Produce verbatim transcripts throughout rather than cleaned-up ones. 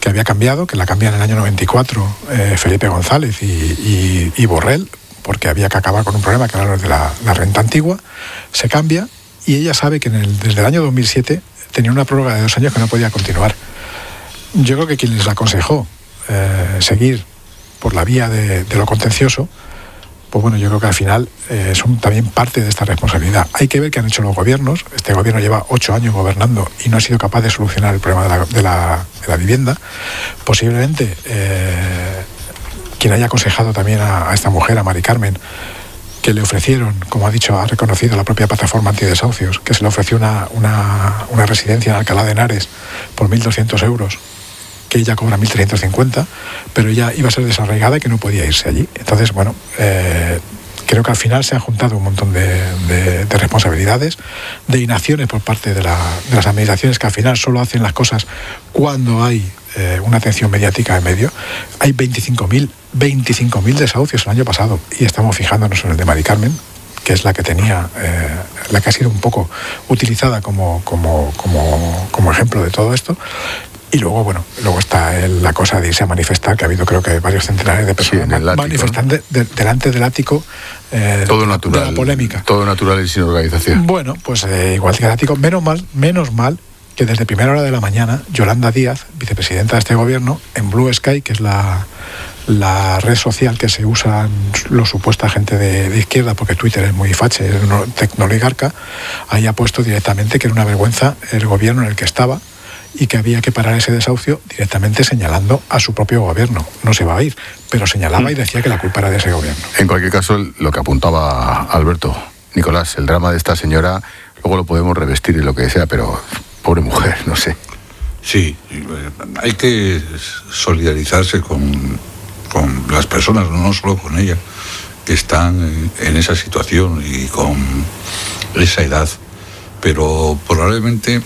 que había cambiado, que la cambian en el año noventa y cuatro eh, Felipe González y, y, y Borrell, porque había que acabar con un problema que era el de la, la renta antigua. Se cambia y ella sabe que en el, desde el año dos mil siete tenía una prórroga de dos años que no podía continuar. Yo creo que quien les aconsejó eh, seguir por la vía de, de lo contencioso, pues bueno, yo creo que al final eh, son también parte de esta responsabilidad. Hay que ver qué han hecho los gobiernos. Este gobierno lleva ocho años gobernando y no ha sido capaz de solucionar el problema de la, de la, de la vivienda. Posiblemente eh, quien haya aconsejado también a, a esta mujer, a Mari Carmen, que le ofrecieron, como ha dicho, ha reconocido la propia plataforma antidesahucios, que se le ofreció una, una, una residencia en Alcalá de Henares por mil doscientos euros, que ella cobra mil trescientos cincuenta, pero ella iba a ser desarraigada y que no podía irse allí. Entonces, bueno, eh, creo que al final se han juntado un montón de, de, de responsabilidades, de inacciones por parte de, la, de las administraciones, que al final solo hacen las cosas cuando hay eh, una atención mediática en medio. Hay veinticinco mil desahucios el año pasado y estamos fijándonos en el de Mari Carmen, que es la que tenía, eh, la que ha sido un poco utilizada como, como, como, como ejemplo de todo esto. Y luego, bueno, luego está el, la cosa de irse a manifestar, que ha habido, creo que, varios centenares de personas sí, ático, manifestando, ¿no? de, delante del ático eh, todo natural, de la polémica. Todo natural y sin organización. Bueno, pues eh, igual que el ático, menos mal, menos mal que desde primera hora de la mañana, Yolanda Díaz, vicepresidenta de este gobierno, en Blue Sky, que es la, la red social que se usan los supuesta gente de, de izquierda, porque Twitter es muy fache, es una tecnoligarca, ahí ha puesto directamente que era una vergüenza el gobierno en el que estaba, y que había que parar ese desahucio, directamente señalando a su propio gobierno. No se va a ir, pero señalaba y decía que la culpa era de ese gobierno. En cualquier caso, lo que apuntaba Alberto, Nicolás, el drama de esta señora, luego lo podemos revestir en lo que sea, pero pobre mujer, no sé. Sí, hay que solidarizarse con, con las personas, no solo con ella, que están en esa situación y con esa edad, pero probablemente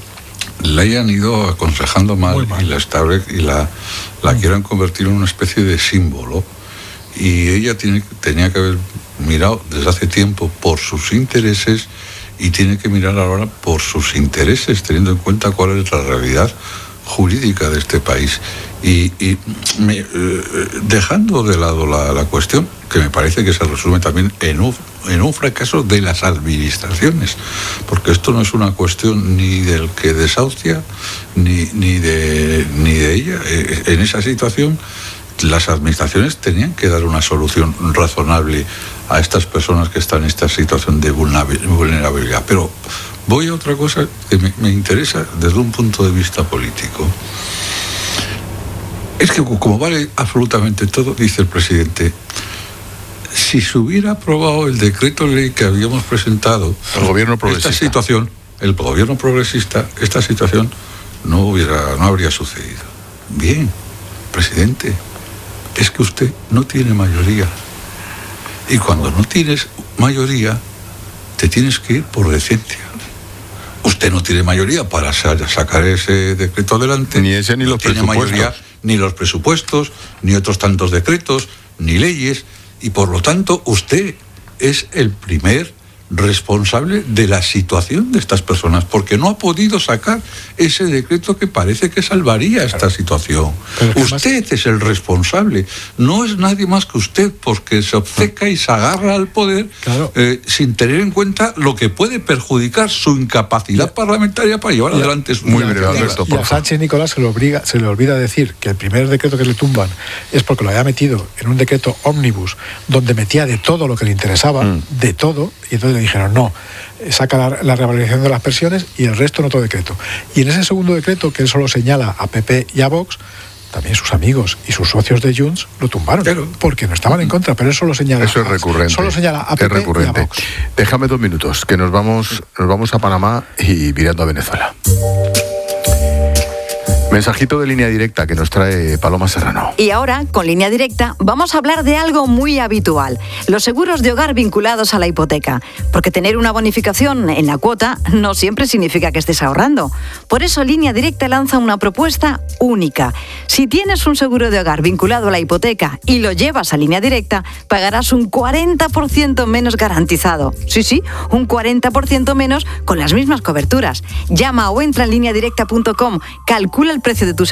la hayan ido aconsejando mal, mal. y la, estable, y la, la mm. quieran convertir en una especie de símbolo, y ella tiene, tenía que haber mirado desde hace tiempo por sus intereses y tiene que mirar ahora por sus intereses, teniendo en cuenta cuál es la realidad jurídica de este país y, y me, eh, dejando de lado la, la cuestión, que me parece que se resume también en un, en un fracaso de las administraciones, porque esto no es una cuestión ni del que desahucia ni, ni, de, ni de ella. Eh, en esa situación las administraciones tenían que dar una solución razonable a estas personas que están en esta situación de vulnerabilidad. Pero voy a otra cosa que me, me interesa desde un punto de vista político. Es que como vale absolutamente todo, dice el presidente, si se hubiera aprobado el decreto ley que habíamos presentado, el gobierno progresista, esta situación, el gobierno progresista, esta situación no hubiera, no habría sucedido. Bien, presidente, es que usted no tiene mayoría. Y cuando no tienes mayoría, te tienes que ir por decencia. Usted no tiene mayoría para sacar ese decreto adelante. Ni ese ni no los tiene presupuestos. Mayoría, ni los presupuestos, ni otros tantos decretos, ni leyes. Y por lo tanto, usted es el primer responsable de la situación de estas personas, porque no ha podido sacar ese decreto que parece que salvaría esta claro. situación. Usted más... es el responsable, no es nadie más que usted, porque se obceca y se agarra al poder claro. eh, sin tener en cuenta lo que puede perjudicar su incapacidad ya. parlamentaria para llevar ya. adelante su... Muy breve, Alberto, y a Sánchez Nicolás se le, obliga, se le olvida decir que el primer decreto que le tumban es porque lo había metido en un decreto ómnibus donde metía de todo lo que le interesaba, mm. de todo, y entonces le dijeron no, saca la, la revalorización de las pensiones y el resto en otro decreto. Y en ese segundo decreto, que él solo señala a P P y a Vox, también sus amigos y sus socios de Junts lo tumbaron, claro. porque no estaban en contra, pero él solo señala eso es recurrente, solo señala a P P es recurrente. y a Vox. Déjame dos minutos, que nos vamos, nos vamos a Panamá y mirando a Venezuela. Mensajito de Línea Directa que nos trae Paloma Serrano. Y ahora, con Línea Directa, vamos a hablar de algo muy habitual: los seguros de hogar vinculados a la hipoteca. Porque tener una bonificación en la cuota no siempre significa que estés ahorrando. Por eso, Línea Directa lanza una propuesta única. Si tienes un seguro de hogar vinculado a la hipoteca y lo llevas a Línea Directa, pagarás un cuarenta por ciento menos garantizado. Sí, sí, un cuarenta por ciento menos con las mismas coberturas. Llama o entra en línea directa punto com, calcula el precio de tu